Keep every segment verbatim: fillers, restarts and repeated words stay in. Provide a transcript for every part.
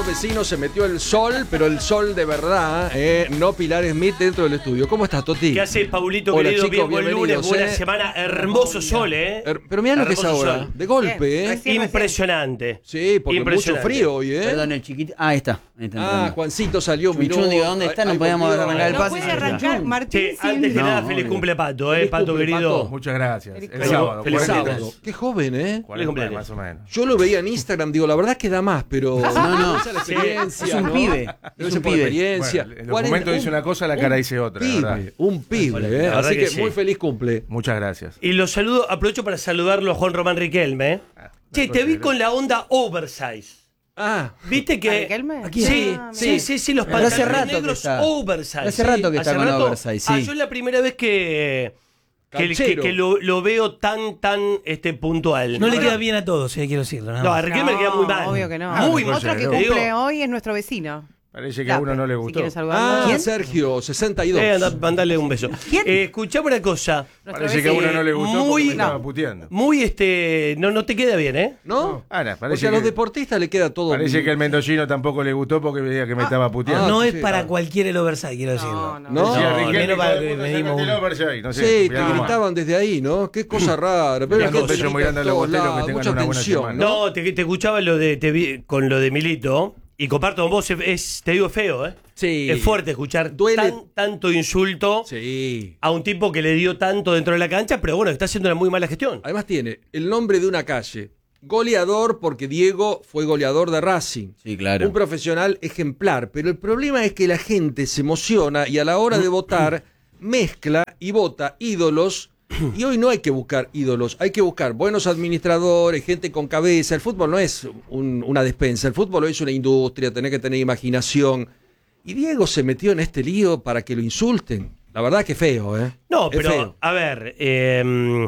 vecinos se metió el sol, pero el sol de verdad, eh, no Pilar Smith dentro del estudio. ¿Cómo estás, Toti? ¿Qué haces, Paulito, Hola, querido? chicos, Bien, buen lunes, buena eh. semana, hermoso sol, ¿eh? Her pero mirá lo que es Hermoso ahora, sol. de golpe, Bien, ¿eh? recién, Impresionante. Sí, porque mucho Impresionante. frío hoy, ¿eh? Perdón, el chiquito. Ah, ahí está. Ahí está Ah, entrando. Juancito salió, Chunchun, miró. digo, ¿dónde está? No Ahí podíamos volvió. arrancar el No pase. puede sí, arrancar, sí. Martín. Che, sin- antes que No, nada, feliz obvio. cumple, Pato, ¿eh? Feliz Pato, cumple, querido. Pato. Muchas gracias. Feliz El cumple. sábado. Feliz cuarenta, Sábado. Qué joven, ¿eh? Feliz cumpleaños. más o menos. Yo lo veía en Instagram, digo, la verdad es que da más, pero. No, no. Esa es la Sí, experiencia, es un ¿no? pibe, Debe es ser un por pibe. experiencia. Bueno, el cuarenta, documento dice un- una cosa, la cara un dice otra, pibe, ¿verdad? un pibe, La ¿eh? verdad Así que que sí. muy feliz cumple. Muchas gracias. Y lo saludo, aprovecho para saludarlo a Juan Román Riquelme, ¿eh? Che, te vi con la onda oversize. Ah, ¿Viste que...? ¿A Riquelme? Sí, Ah, sí, mira. sí, sí, los Pero hace pantalones rato que negros está. oversize. Hace rato que está ¿Hace con rato? oversize, sí. Ah, yo es la primera vez que... Que, que, Canchero. que lo, lo veo tan, tan este, puntual. No le queda bien a todos, eh, quiero decirlo. nada No, a más. Riquelme le queda muy mal. Obvio que no. Muy mal. Otro que Te cumple digo. hoy es nuestro vecino. Parece que a uno no le Si gustó. quieren saludarlo. ah ¿Quién? Sergio, sesenta y dos. Eh, anda, mandale un beso. ¿Quién? Eh, escuchame una cosa. Nuestro Parece que a vecino. uno no le gustó Muy- porque me estaba no. puteando. Muy este. No, no te queda bien, ¿eh? ¿No? Ahora, Porque parece a los que, deportistas le queda todo. parece que el mendocino tampoco le gustó porque veía que me estaba puteando. ah, No sí, es para ah. cualquiera el oversize, quiero decirlo. No, no. ¿No? Decía No, Riquelme, menos para hijo de que puta, medimos sácate el uno. oversize, no sé, Sí, te mirá cómo- gritaban desde ahí, ¿no? Qué cosa rara. Pero Y la un gente beso muy grita grande a en los todos boteros, que lados, tengan mucha una buena tensión, semana. ¿no? No, te, te escuchaba lo de, te vi- con lo de Milito. Y comparto con vos, es, es- te digo feo, ¿eh? Sí. Es fuerte escuchar Duele. tan- tanto insulto Sí. a un tipo que le dio tanto dentro de la cancha, pero bueno, está haciendo una muy mala gestión. Además tiene el nombre de una calle. Goleador porque Diego fue goleador de Racing. Sí, claro. Un profesional ejemplar. Pero el problema es que la gente se emociona y a la hora de votar mezcla y vota ídolos. Y hoy no hay que buscar ídolos, hay que buscar buenos administradores, gente con cabeza. El fútbol no es un- una despensa, el fútbol hoy es una industria, tenés que tener imaginación. Y Diego se metió en este lío para que lo insulten. La verdad que feo, ¿eh? No, Es pero feo. a ver, eh,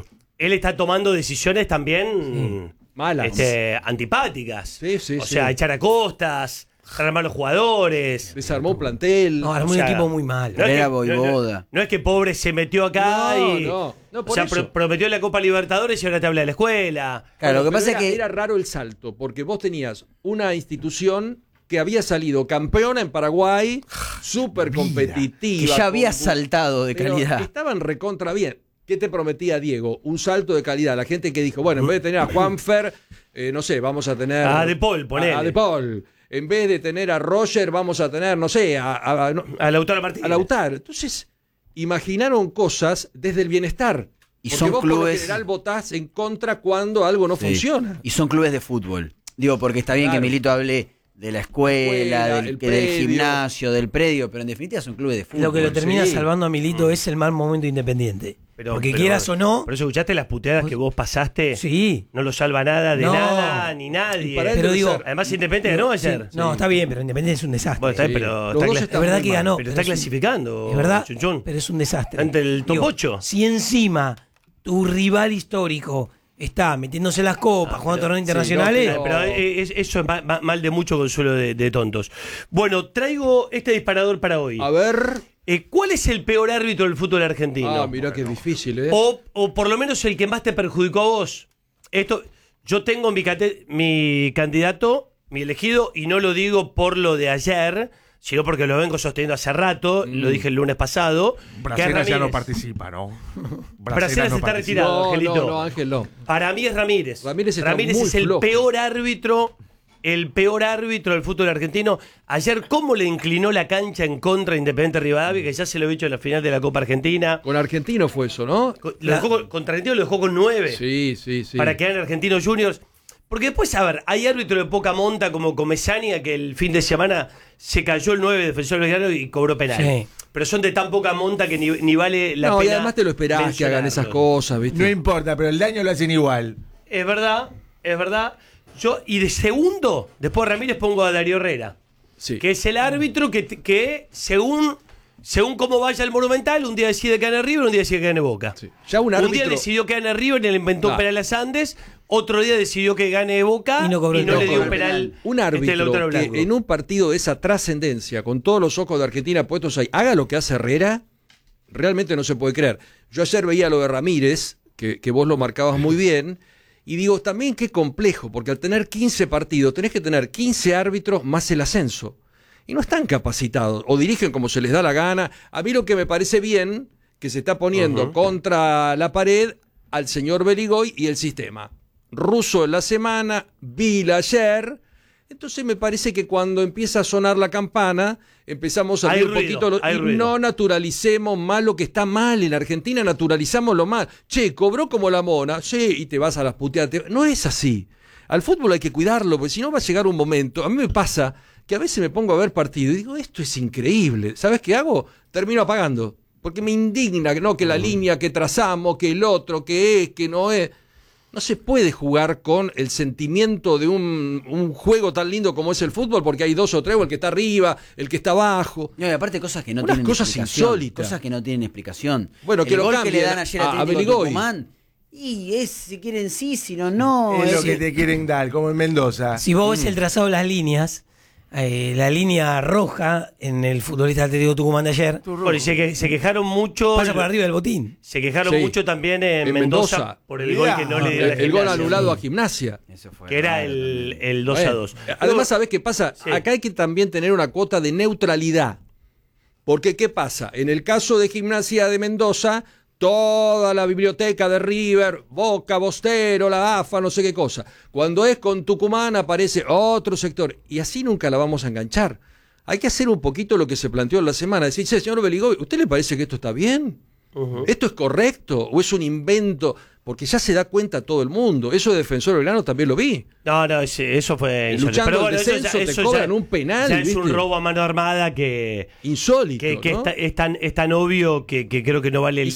él está tomando decisiones también Malas. este, antipáticas. Sí, sí, o sí. sea, echar a costas, armar los jugadores. Desarmó un plantel. No, armó O sea, un equipo muy malo. No es, Era que, Voivoda. no- no- no es que pobre se metió acá No, y. no, no, por o sea, eso. pro- prometió la Copa Libertadores y ahora te habla de la escuela. Claro, lo que Pero pasa era, es que. era raro el salto, porque vos tenías una institución que había salido campeona en Paraguay, súper competitiva. que ya había con- saltado de pero calidad. Estaban recontra bien. ¿Qué te prometía Diego? Un salto de calidad. La gente que dijo, bueno, en vez de tener a Juanfer, eh, no sé, vamos a tener... A De Paul, ponele. A, a De Paul. En vez de tener a Roger, vamos a tener, no sé, a, a, a- no, A Lautaro Martínez. a Lautaro. Entonces, imaginaron cosas desde el bienestar. Y Porque son vos por lo clubes- general votás en contra cuando algo no Sí. funciona. Y son clubes de fútbol. Digo, porque está bien Claro. que Milito hable de la escuela, Escuela, del, el que del predio. gimnasio, del predio, pero en definitiva son clubes de fútbol. Lo que lo termina sí. salvando a Milito es el mal momento independiente. Pero- Porque pero- quieras o no. Por eso escuchaste las puteadas que vos pasaste. Sí. No lo salva nada de No. nada ni nadie. Y para él Pero debe digo- ser- Además, Independiente ganó Sí, ayer. No, está bien, pero Independiente es un desastre. Bueno, está bien, Sí. pero Los está dos cla- están es verdad muy que mal. ganó. Pero está es un- clasificando. Es verdad, Chunchún. pero es un desastre. Ante el top Digo, ocho. Si encima tu rival histórico está metiéndose las copas, jugando torneos internacionales. no, Pero eh, es- eso es ma- ma- mal de mucho consuelo de, de tontos. Bueno, traigo este disparador para hoy. A ver. Eh, ¿Cuál es el peor árbitro del fútbol argentino? Ah, mirá qué difícil, ¿eh? O, o por lo menos el que más te perjudicó a vos. Esto, yo tengo mi, cate- mi candidato, mi elegido, y no lo digo por lo de ayer, sino porque lo vengo sosteniendo hace rato, lo dije el lunes pasado. que es Braceras ya no Ramírez. participa, ¿no? Braceras está participa. retirado. no, Angelito. no, no, Ángel, no. Para mí es Ramírez. Ramírez está muy es el flojo. peor árbitro, el peor árbitro del fútbol argentino. Ayer, ¿cómo le inclinó la cancha en contra de Independiente Rivadavia? Que ya se lo he dicho en la final de la Copa Argentina. Con Argentino fue eso, ¿no? Lo dejó con- contra Argentino lo dejó con nueve. Sí, sí, sí. Para quedar en Argentinos Juniors. Porque después, a ver, hay árbitros de poca monta como Comesaña que el fin de semana se cayó el nueve defensor belgrano y cobró penal. Sí. Pero son de tan poca monta que ni, ni vale la no, pena. y además te lo esperás que hagan esas mencionarlo. cosas, ¿viste? No importa, pero el daño lo hacen igual. Es verdad, es verdad. Yo, y de segundo, después de Ramírez pongo a Darío Herrera, Sí. que es el árbitro que, que según, según cómo vaya el Monumental, un día decide que gane River, un día decide que gane Boca. Sí. Ya un Un día árbitro- decidió que gane River y le inventó un Claro. penal a Sandes, otro día decidió que gane Boca Y no cobró el le penal. dio un No, penal. Un este, árbitro Lautaro que Blanco. en un partido de esa trascendencia, con todos los ojos de Argentina puestos ahí, haga lo que hace Herrera, realmente no se puede creer. Yo ayer veía lo de Ramírez, que, que vos lo marcabas muy bien, Y digo, también qué complejo, porque al tener quince partidos, tenés que tener quince árbitros más el ascenso. Y no están capacitados, o dirigen como se les da la gana. A mí lo que me parece bien, que se está poniendo uh-huh. contra la pared al señor Beligoy y el sistema. Russo en la semana, Vila ayer. Entonces me parece que cuando empieza a sonar la campana, empezamos a ver un poquito lo, y ruido. No naturalicemos mal lo que está mal. En Argentina naturalizamos lo mal. Che, cobró como la mona, sí, y te vas a las puteadas. No es así. Al fútbol hay que cuidarlo, porque si no va a llegar un momento. A mí me pasa que a veces me pongo a ver partido y digo, esto es increíble. ¿Sabes qué hago? Termino apagando. Porque me indigna, ¿no? Que la uh-huh. línea que trazamos, que el otro, que es, que no es. No se puede jugar con el sentimiento de un, un juego tan lindo como es el fútbol, porque hay dos o tres, o el que está arriba, el que está abajo. No, y aparte cosas que no Unas tienen cosas explicación. insólitas. Cosas que no tienen explicación. Bueno, que el lo gol cambien que le dan ayer a, a a Beligoy. Tucumán, y es, si quieren sí, si no, no. Es es lo que te quieren dar, como en Mendoza. Si vos ves el trazado de las líneas, eh, la línea roja en el futbolista Atlético Tucumán de ayer Bueno, y se, que, se quejaron mucho. pasa por arriba del botín. Se quejaron Sí. mucho también en, En Mendoza, Mendoza. por el Mirá. gol que no le dio El, la el gol Gimnasia, anulado a Gimnasia. Eso fue que era raro el, también. el dos a dos. Bueno, además, ¿sabés qué pasa? Sí. Acá hay que también tener una cuota de neutralidad. Porque, ¿qué pasa? En el caso de Gimnasia de Mendoza, toda la biblioteca de River, Boca, Bostero, la A F A, no sé qué cosa. Cuando es con Tucumán aparece otro sector. Y así nunca la vamos a enganchar. Hay que hacer un poquito lo que se planteó en la semana. Decir, señor Beligoy, ¿usted le parece que esto está bien? Uh-huh. ¿Esto es correcto o es un invento? Porque ya se da cuenta todo el mundo. Eso de Defensor Belgrano también lo vi. No, no, ese, eso fue insólito. Luchando Pero el bueno, eso descenso, ya- te eso cobran ya- un penal, ya es ¿viste? un robo a mano armada que, Insólito, que, que ¿no? está- es, tan, es tan obvio que, que creo que no vale el Y